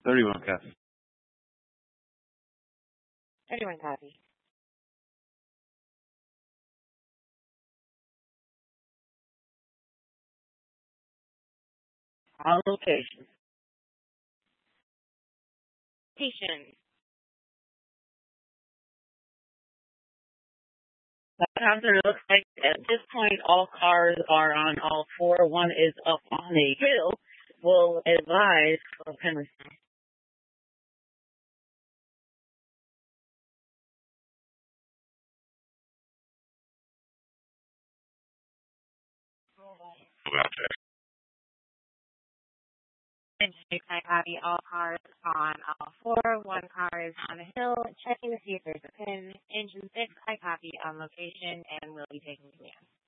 31 copy. 31 copy. On location. Patient. Thompson, it looks like at this point all cars are on all four. One is up on a hill. We'll advise for Henry. Engine 6, I copy. All cars on all four. One car is on a hill. Checking to see if there's a pin. Engine 6, I copy on location and will be taking command.